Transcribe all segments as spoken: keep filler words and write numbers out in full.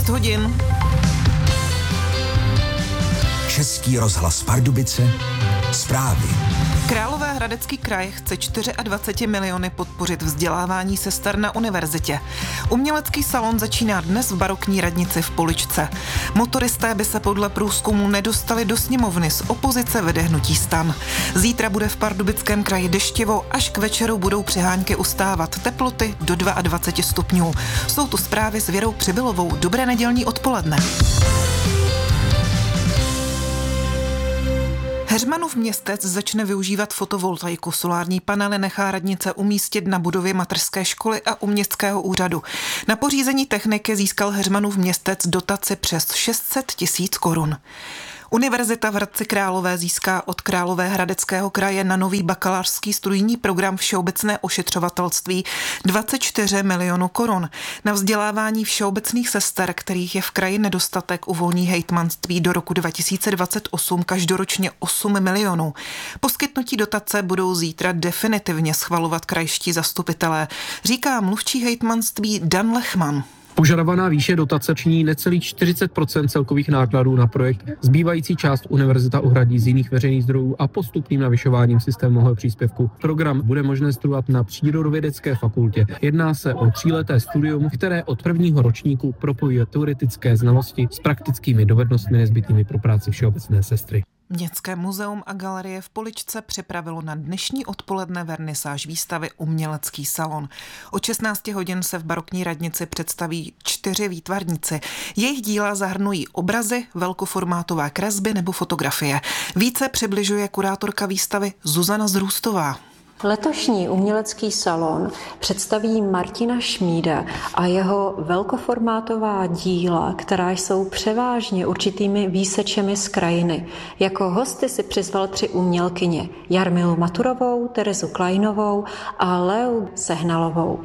šest hodin. Český rozhlas Pardubice, zprávy. Královéhradecký kraj chce dvacet čtyři miliony podpořit vzdělávání sester na univerzitě. Umělecký salon začíná dnes v barokní radnici v Poličce. Motoristé by se podle průzkumu nedostali do sněmovny, z opozice vede hnutí STAN. Zítra bude v Pardubickém kraji deštivo, až k večeru budou přehánky ustávat, teploty do dvacet dva stupňů. Jsou tu zprávy s Věrou Přibylovou. Dobré nedělní odpoledne. Heřmanův Městec začne využívat fotovoltaiku. Solární panely nechá radnice umístit na budově mateřské školy a u městského úřadu. Na pořízení techniky získal Heřmanův Městec dotaci přes šest set tisíc korun. Univerzita v Hradci Králové získá od Královéhradeckého kraje na nový bakalářský studijní program všeobecné ošetřovatelství dvacet čtyři milionů korun. Na vzdělávání všeobecných sester, kterých je v kraji nedostatek, uvolní hejtmanství do roku dva tisíce dvacet osm každoročně osm milionů. Poskytnutí dotace budou zítra definitivně schvalovat krajští zastupitelé, říká mluvčí hejtmanství Dan Lechman. Požadovaná výše dotace činí necelých čtyřicet procent celkových nákladů na projekt. Zbývající část univerzita uhradí z jiných veřejných zdrojů a postupným navyšováním systémového příspěvku. Program bude možné studovat na Přírodovědecké fakultě. Jedná se o tříleté studium, které od prvního ročníku propojuje teoretické znalosti s praktickými dovednostmi nezbytnými pro práci všeobecné sestry. Městské muzeum a galerie v Poličce připravilo na dnešní odpoledne vernisáž výstavy Umělecký salon. Od šestnácti hodin se v barokní radnici představí čtyři výtvarníci. Jejich díla zahrnují obrazy, velkoformátové kresby nebo fotografie. Více přibližuje kurátorka výstavy Zuzana Zrůstová. Letošní umělecký salon představí Martina Šmída a jeho velkoformátová díla, která jsou převážně určitými výsečemi z krajiny. Jako hosty si přizval tři umělkyně: Jarmilu Maturovou, Terezu Kleinovou a Leu Sehnalovou.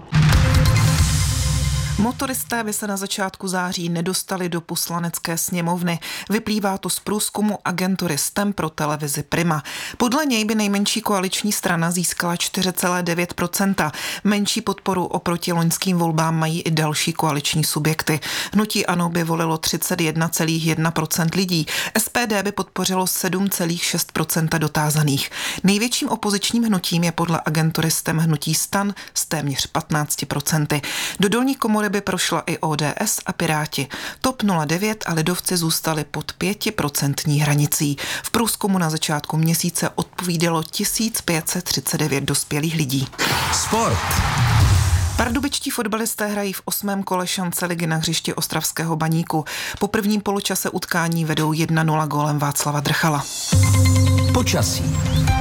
Motoristé by se na začátku září nedostali do Poslanecké sněmovny. Vyplývá to z průzkumu agentury STEM pro televizi Prima. Podle něj by nejmenší koaliční strana získala čtyři celá devět procenta. Menší podporu oproti loňským volbám mají i další koaliční subjekty. Hnutí ANO by volilo třicet jedna celá jedna procenta lidí. S P D by podpořilo sedm celá šest procenta dotázaných. Největším opozičním hnutím je podle agentury STEM hnutí STAN s téměř patnáct procent. Do dolní komory by prošla i O D S a Piráti. T O P nula devět a lidovci zůstali pod pětiprocentní hranicí. V průzkumu na začátku měsíce odpovídalo tisíc pět set třicet devět dospělých lidí. Sport. Pardubičtí fotbalisté hrají v osmém kole šance ligy na hřišti ostravského Baníku. Po prvním poločase utkání vedou jedna nula gólem Václava Drchala. Počasí.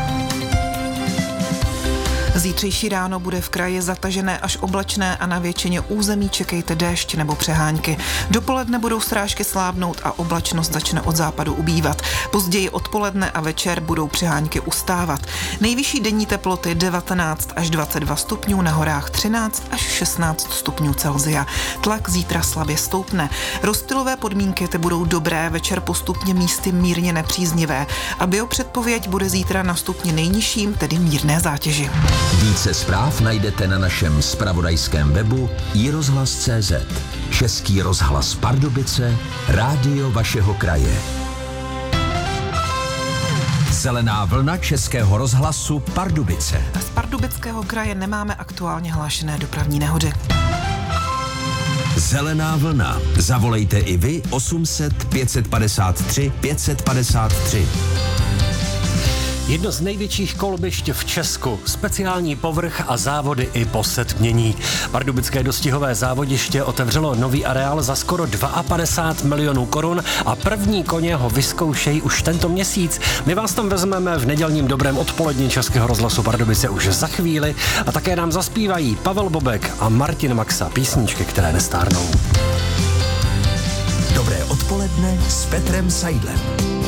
Zítřejší ráno bude v kraji zatažené až oblačné a na většině území čekejte déšť nebo přehánky. Dopoledne budou srážky slábnout a oblačnost začne od západu ubývat. Později odpoledne a večer budou přehánky ustávat. Nejvyšší denní teploty devatenáct až dvacet dva stupňů, na horách třináct až šestnáct stupňů Celsia. Tlak zítra slabě stoupne. Rozptylové podmínky ty budou dobré, večer postupně místy mírně nepříznivé. A biopředpověď bude zítra na stupni nejnižším, tedy mírné zátěži. Více zpráv najdete na našem zpravodajském webu i rozhlas tečka cé zet. Český rozhlas Pardubice, rádio vašeho kraje. Zelená vlna Českého rozhlasu Pardubice. Z Pardubického kraje nemáme aktuálně hlášené dopravní nehody. Zelená vlna. Zavolejte i vy osm set pět set padesát tři pět set padesát tři. Jedno z největších kolbišť v Česku, speciální povrch a závody i po setmění. Pardubické dostihové závodiště otevřelo nový areál za skoro padesát dva milionů korun a první koně ho vyzkoušejí už tento měsíc. My vás tam vezmeme v nedělním dobrém odpolední Českého rozhlasu Pardubice už za chvíli a také nám zaspívají Pavel Bobek a Martin Maxa, písničky, které nestárnou. Dobré odpoledne s Petrem Seidlem.